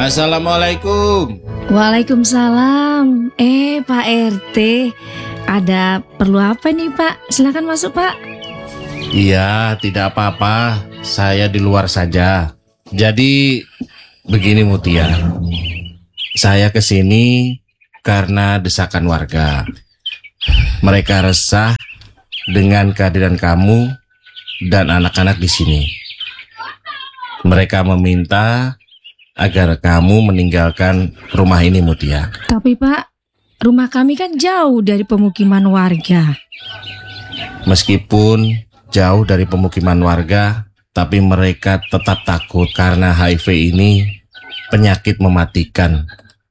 Assalamualaikum. Waalaikumsalam. Pak RT, ada perlu apa nih Pak? Silakan masuk Pak. Iya, tidak apa-apa. Saya di luar saja. Jadi begini Mutia, saya kesini karena desakan warga. Mereka resah dengan kehadiran kamu dan anak-anak di sini. Mereka meminta agar kamu meninggalkan rumah ini Mutia. Tapi Pak, rumah kami kan jauh dari pemukiman warga. Meskipun jauh dari pemukiman warga, tapi mereka tetap takut karena HIV ini penyakit mematikan.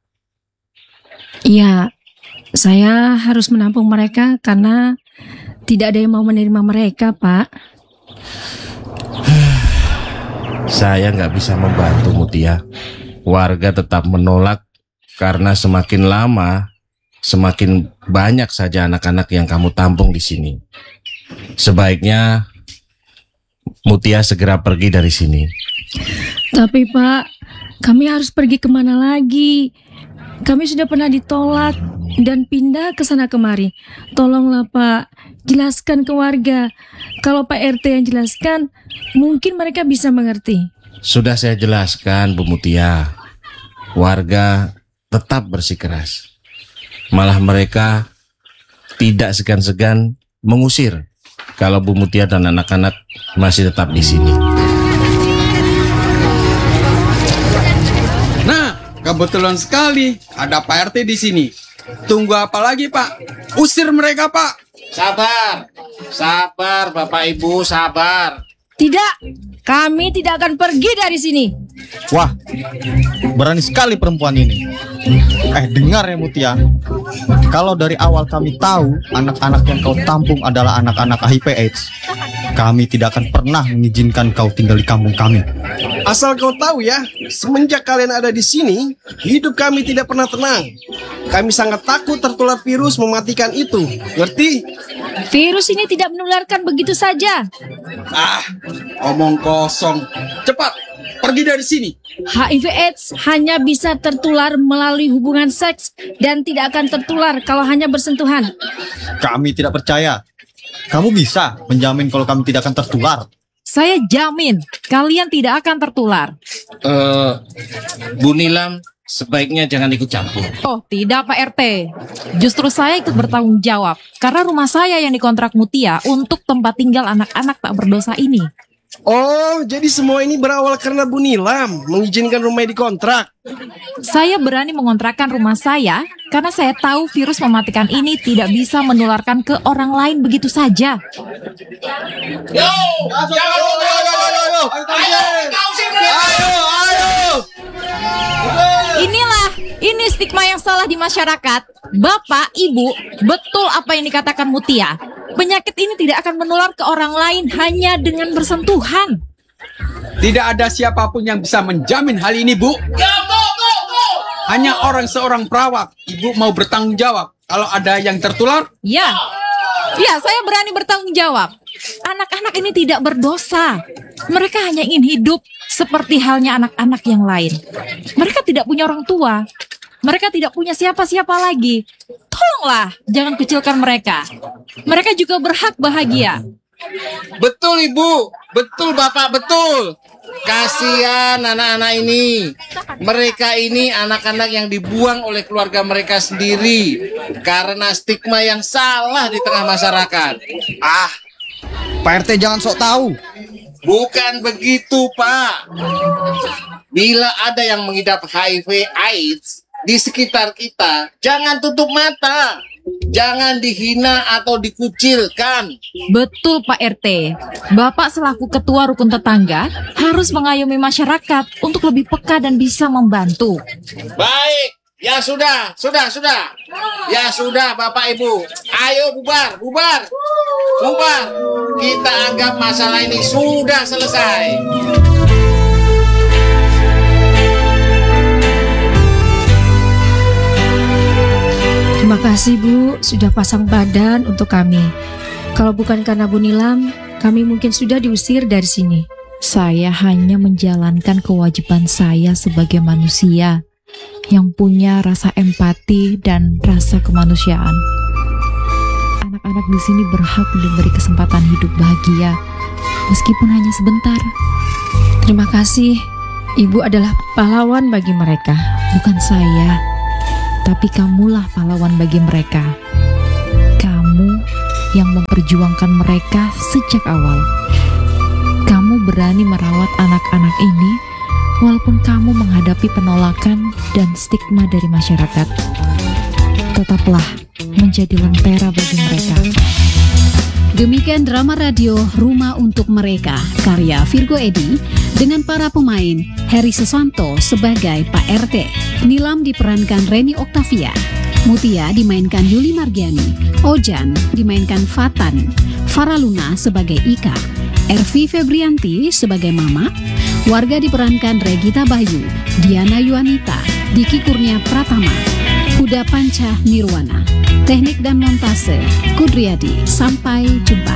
Iya, saya harus menampung mereka karena tidak ada yang mau menerima mereka Pak. Saya nggak bisa membantu Mutia. Warga tetap menolak karena semakin lama, semakin banyak saja anak-anak yang kamu tampung di sini. Sebaiknya Mutia segera pergi dari sini. Tapi Pak, kami harus pergi kemana lagi? Kami sudah pernah ditolak dan pindah ke sana kemari. Tolonglah Pak, jelaskan ke warga. Kalau Pak RT yang jelaskan, mungkin mereka bisa mengerti. Sudah saya jelaskan Bu Mutia. Warga tetap bersikeras. Malah mereka tidak segan-segan mengusir kalau Bu Mutia dan anak-anak masih tetap di sini. Nah, kebetulan sekali ada Pak RT di sini. Tunggu apa lagi Pak? Usir mereka Pak. Sabar Bapak Ibu, sabar. Tidak, kami tidak akan pergi dari sini. Wah, berani sekali perempuan ini. Dengar ya Mutia. Kalau dari awal kami tahu anak-anak yang kau tampung adalah anak-anak HIV AIDS, kami tidak akan pernah mengizinkan kau tinggal di kampung kami. Asal kau tahu ya, semenjak kalian ada di sini, hidup kami tidak pernah tenang. Kami sangat takut tertular virus mematikan itu. Ngerti? Virus ini tidak menularkan begitu saja. Omong kosong. Cepat, pergi dari sini. HIV AIDS hanya bisa tertular melalui hubungan seks dan tidak akan tertular kalau hanya bersentuhan. Kami tidak percaya. Kamu bisa menjamin kalau kami tidak akan tertular? Saya jamin kalian tidak akan tertular. Bu Nilam, sebaiknya jangan ikut campur. Oh tidak Pak RT, justru saya ikut bertanggung jawab karena rumah saya yang dikontrak Mutia untuk tempat tinggal anak-anak tak berdosa ini. Oh, jadi semua ini berawal karena Bu Nilam mengizinkan rumahnya dikontrak. Saya berani mengontrakkan rumah saya karena saya tahu virus mematikan ini tidak bisa menularkan ke orang lain begitu saja. Ini stigma yang salah di masyarakat. Bapak, Ibu, betul apa yang dikatakan Mutia. Penyakit ini tidak akan menular ke orang lain hanya dengan bersentuhan. Tidak ada siapapun yang bisa menjamin hal ini Bu. Hanya seorang perawat. Ibu mau bertanggung jawab kalau ada yang tertular? Ya, saya berani bertanggung jawab. Anak-anak ini tidak berdosa. Mereka hanya ingin hidup seperti halnya anak-anak yang lain. Mereka tidak punya orang tua. Mereka tidak punya siapa-siapa lagi. Tolonglah, jangan kucilkan mereka. Mereka juga berhak bahagia. Betul Ibu, betul Bapak, betul. Kasihan anak-anak ini. Mereka ini anak-anak yang dibuang oleh keluarga mereka sendiri karena stigma yang salah di tengah masyarakat. Pak RT jangan sok tahu. Bukan begitu Pak. Bila ada yang mengidap HIV AIDS di sekitar kita, jangan tutup mata. Jangan dihina atau dikucilkan. Betul Pak RT. Bapak selaku ketua rukun tetangga harus mengayomi masyarakat untuk lebih peka dan bisa membantu. Baik, ya sudah. Ya sudah Bapak Ibu. Ayo bubar. Kita anggap masalah ini sudah selesai. Terima kasih Bu, sudah pasang badan untuk kami. Kalau bukan karena Bu Nilam, kami mungkin sudah diusir dari sini. Saya hanya menjalankan kewajiban saya sebagai manusia yang punya rasa empati dan rasa kemanusiaan. Anak-anak di sini berhak diberi kesempatan hidup bahagia, meskipun hanya sebentar. Terima kasih. Ibu adalah pahlawan bagi mereka. Bukan saya, tapi kamulah pahlawan bagi mereka. Kamu yang memperjuangkan mereka sejak awal. Kamu berani merawat anak-anak ini walaupun kamu menghadapi penolakan dan stigma dari masyarakat. Tetaplah menjadi lentera bagi mereka. Demikian drama radio Rumah Untuk Mereka karya Virgo Edi dengan para pemain Heri Susanto sebagai Pak RT, Nilam diperankan Reni Oktavia, Mutia dimainkan Yuli Margiani, Ojan dimainkan Fatan, Faraluna sebagai Ika, Ervi Febrianti sebagai Mama, warga diperankan Regita Bayu, Diana Yuanita, Diki Kurnia Pratama, Huda Panca Nirwana. Teknik dan montase Kudriyadi. Sampai jumpa.